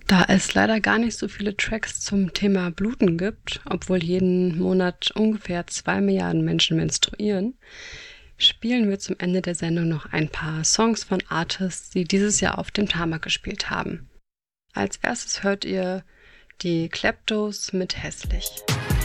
Da es leider gar nicht so viele Tracks zum Thema Bluten gibt, obwohl jeden Monat ungefähr 2 Milliarden Menschen menstruieren, spielen wir zum Ende der Sendung noch ein paar Songs von Artists, die dieses Jahr auf dem Tarmac gespielt haben. Als erstes hört ihr die Kleptos mit Hässlich.